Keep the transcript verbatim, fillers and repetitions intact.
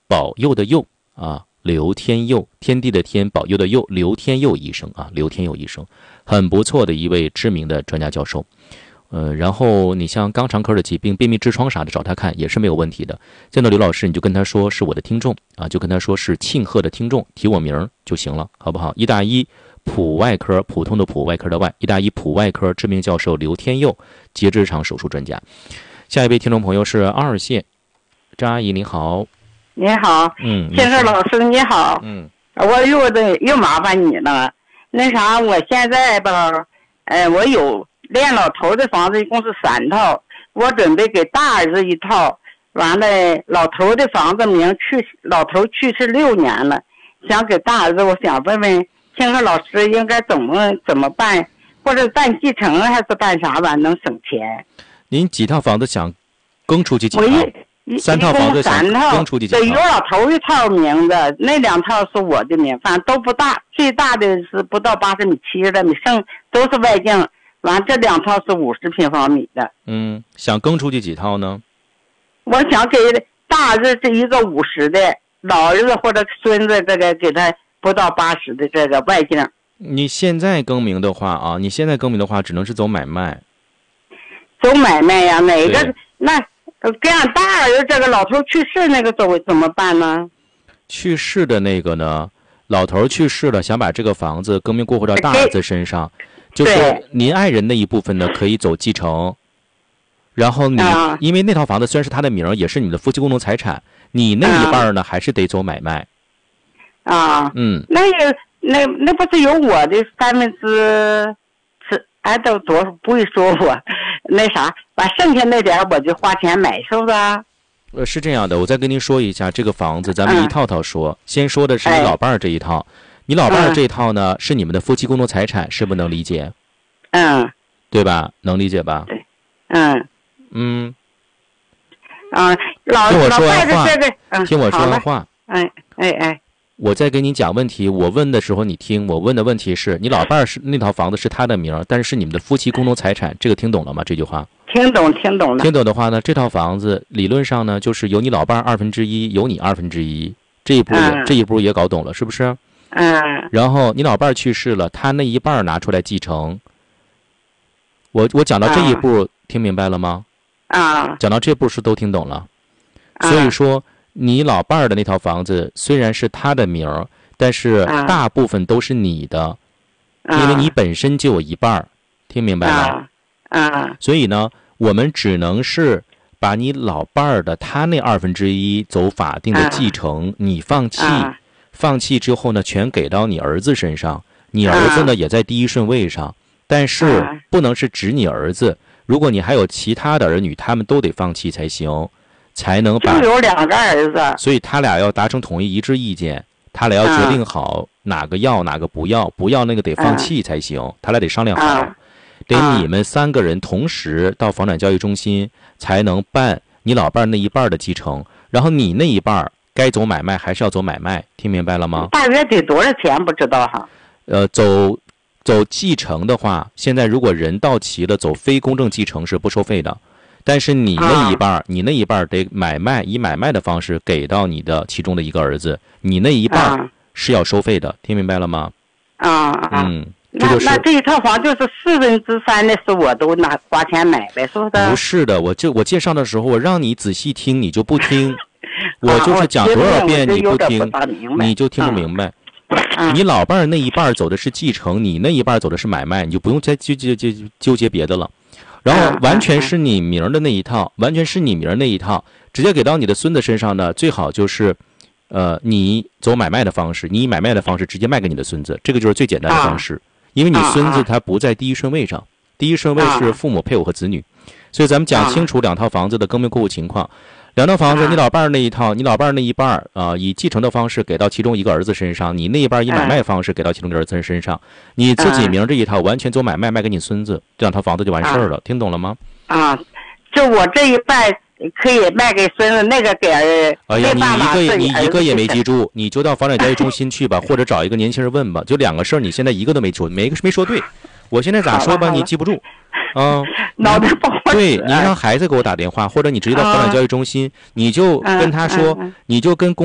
保佑的佑啊，刘天佑，天地的天，保佑的佑，刘天佑医生啊，刘天佑医生，很不错的一位知名的专家教授。呃，然后你像肛肠科的疾病、便秘、痔疮啥的，找他看也是没有问题的。见到刘老师，你就跟他说是我的听众啊，就跟他说是庆贺的听众，提我名就行了，好不好？一大一普外科，普通的普，外科的外，一大一普外科知名教授刘天佑，结直肠手术专家。下一位听众朋友是二线，张阿姨你好。 你好， 嗯， 庆贺老师你好， 嗯， 我又的又麻烦你了。那啥，我现在吧，呃，我有练老头的房子一共是三套，我准备给大儿子一套，完了老头的房子名去老头去世六年了，想给大儿子，我想问问庆贺老师应该怎么怎么办，或者办继承还是办啥玩意能省钱？ 您几套房子想更出去几套？ 我一三套房子想更出去几套？ 对，有老头一套名字，那两套是我的名，反正都不大，最大的是不到八十米、七十来米，剩都是外境。完，这两套是五十平方米的。 嗯，想更出去几套呢？ 我想给大儿子是一个五十的，老儿子或者孙子这个给他不到八十的这个外境。 你现在更名的话啊，你现在更名的话，只能是走买卖。 走买卖呀？哪个那这样大儿子这个老头去世那个走怎么办呢？ 去世的那个呢？老头去世了，想把这个房子更名过户到大儿子身上。就是您爱人那一部分呢，可以走继承，然后你、啊、因为那套房子虽然是他的名，也是你的夫妻共同财产，你那一半呢、啊、还是得走买卖。 啊， 嗯， 那个那那不是有我的三分之是哎都多少不会说我那啥，把剩下那点我就花钱买，是不是啊？ 呃，是这样的，我再跟您说一下这个房子，咱们一套套说，嗯、先说的是你老伴儿这一套。哎，你老伴儿这套呢、嗯、是你们的夫妻共同财产，是不是能理解？ 嗯， 对吧？能理解吧？ 对，嗯嗯， 啊，老听我说完话， 这个嗯、 听我说完话。 哎哎哎， 我在给你讲问题，我问的时候你听，我问的问题是你老伴儿是那套房子是他的名，但是是你们的夫妻共同财产，这个听懂了吗？这句话？ 听懂，听懂了。 听懂的话呢，这套房子理论上呢，就是有你老伴儿二分之一，有你二分之一，这一步也、嗯、这一步也搞懂了，是不是？ 嗯， 然后你老伴儿去世了，他那一半拿出来继承。我我讲到这一步、啊、听明白了吗？ 啊， 讲到这步是都听懂了。啊、所以说你老伴儿的那套房子虽然是他的名儿，但是大部分都是你的，啊、因为你本身就有一半，听明白吗？ 啊，啊所以呢，我们只能是把你老伴儿的他那二分之一走法定的继承，啊、你放弃。啊放弃之后呢，全给到你儿子身上，你儿子呢、啊、也在第一顺位上，但是不能是指你儿子，如果你还有其他的儿女，他们都得放弃才行，才能把。 就有两个儿子， 所以他俩要达成统一一致意见，他俩要决定好哪个要哪个不要，不要那个得放弃才行，啊、他俩得商量好，啊、得你们三个人同时到房产交易中心才能办你老伴那一半的继承，然后你那一半该走买卖还是要走买卖，听明白了吗？ 大约得多少钱不知道哈。 呃，走走继承的话，现在如果人到齐了，走非公证继承是不收费的。但是你那一半，啊、你那一半得买卖，以买卖的方式给到你的其中的一个儿子，你那一半是要收费的，啊、听明白了吗？ 啊啊， 嗯， 那这就是、 那这一套房就是四分之三的是我都拿花钱买呗，是不是？ 不是的，我就我介绍的时候，我让你仔细听，你就不听。我就是讲多少遍你不听， 啊、 你就听不明白。 啊、 你老伴儿那一半走的是继承，你那一半走的是买卖，你就不用再纠结纠纠结别的了。然后完全是你名的那一套，完全是你名那一套，直接给到你的孙子身上呢，最好就是，呃，你走买卖的方式，你以买卖的方式直接卖给你的孙子，这个就是最简单的方式，啊、因为你孙子他不在第一顺位上，第一顺位是父母、配偶和子女，所以咱们讲清楚两套房子的更名过户情况。两套房子，你老伴儿那一套，你老伴儿那一半啊、呃，以继承的方式给到其中一个儿子身上，你那一半以买卖方式给到其中一个儿子身上，你自己名这一套完全走买卖卖给你孙子，这两套房子就完事儿了，听懂了吗？ 啊，就我这一半可以卖给孙子，那个给儿。 哎呀，你一个也你一个也没记住，你就到房产交易中心去吧，或者找一个年轻人问吧，就两个事儿，你现在一个都没说，没没说对，我现在咋说吧，你记不住。啊， 脑袋不好使。 对，你让孩子给我打电话，或者你直接到房产交易中心，你就跟他说，你就跟公